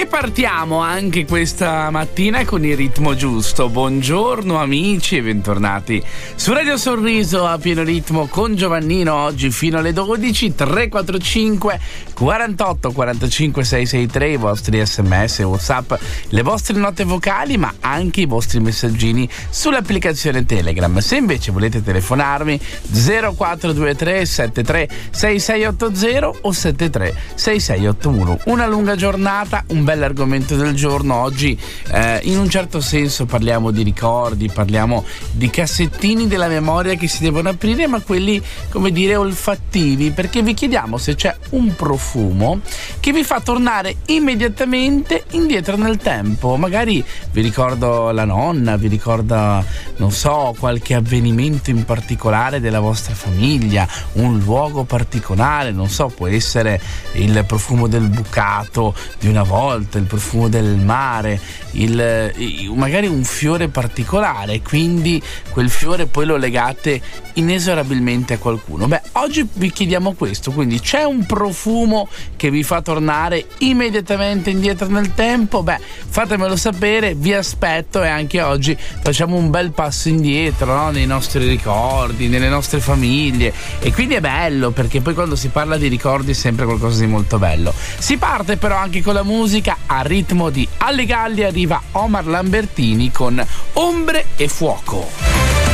partiamo anche questa mattina con il ritmo giusto. Buongiorno amici e bentornati su Radio Sorriso a pieno ritmo con Giovannino, oggi fino alle 12. 345 48 45 663 i vostri sms, whatsapp, le vostre note vocali, ma anche i vostri messaggini sull'applicazione Telegram. Se invece volete telefonarmi 0423 73 6680 o 73 6681. Una lunga giornata, un bel argomento del giorno. Oggi in un certo senso parliamo di ricordi, parliamo di cassettini della memoria che si devono aprire, ma quelli, come dire, olfattivi, perché vi chiediamo se c'è un profumo che vi fa tornare immediatamente indietro nel tempo. Magari vi ricorda la nonna, vi ricorda, non so, qualche avvenimento in particolare della vostra famiglia, un luogo particolare, non so, può essere il profumo del bucato di una volta, il profumo del mare, magari un fiore particolare, quindi quel fiore poi lo legate inesorabilmente a qualcuno. Beh, oggi vi chiediamo questo, quindi c'è un profumo che vi fa tornare immediatamente indietro nel tempo? Beh, fatemelo sapere, vi aspetto, e anche oggi facciamo un bel passo indietro, no? Nei nostri ricordi, nelle nostre famiglie, e quindi è bello perché poi quando si parla di ricordi è sempre qualcosa di molto bello. Si parte però anche con la musica, a ritmo di Alli Galli arriva Omar Lambertini con Ombre e Fuoco.